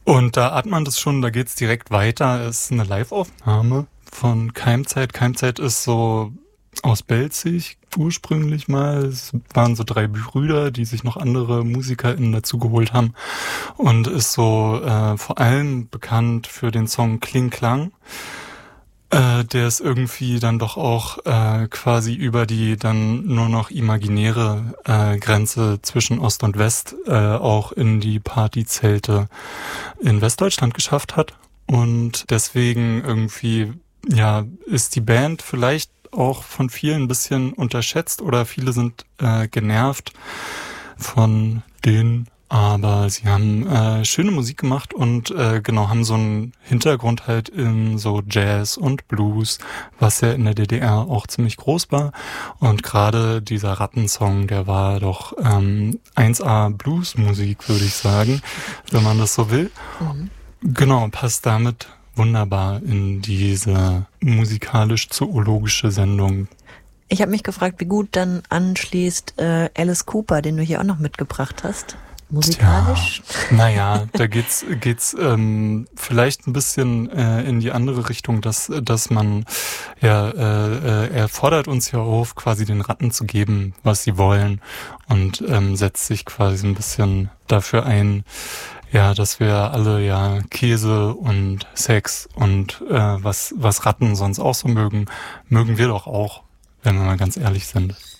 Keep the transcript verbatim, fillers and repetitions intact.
Und da hat man das schon, da geht's direkt weiter. Es ist eine Live-Aufnahme von Keimzeit. Keimzeit ist so aus Belzig ursprünglich mal. Es waren so drei Brüder, die sich noch andere MusikerInnen dazu geholt haben. Und ist so äh, vor allem bekannt für den Song Kling Klang. Äh, der ist irgendwie dann doch auch äh, quasi über die dann nur noch imaginäre äh, Grenze zwischen Ost und West äh, auch in die Partyzelte in Westdeutschland geschafft hat. Und deswegen irgendwie, ja, ist die Band vielleicht auch von vielen ein bisschen unterschätzt oder viele sind äh, genervt von den, aber sie haben äh, schöne Musik gemacht und äh, genau, haben so einen Hintergrund halt in so Jazz und Blues, was ja in der D D R auch ziemlich groß war. Und gerade dieser Rattensong, der war doch ähm, eins A Bluesmusik, würde ich sagen, wenn man das so will. Mhm. Genau, passt damit wunderbar in diese musikalisch-zoologische Sendung. Ich habe mich gefragt, wie gut dann anschließt äh, Alice Cooper, den du hier auch noch mitgebracht hast. Musikalisch? Tja, naja, da geht's geht's ähm, vielleicht ein bisschen äh, in die andere Richtung, dass dass man ja äh, äh, er fordert uns ja auf, quasi den Ratten zu geben, was sie wollen, und ähm, setzt sich quasi ein bisschen dafür ein, ja, dass wir alle ja Käse und Sex und äh, was was Ratten sonst auch so mögen, mögen wir doch auch, wenn wir mal ganz ehrlich sind.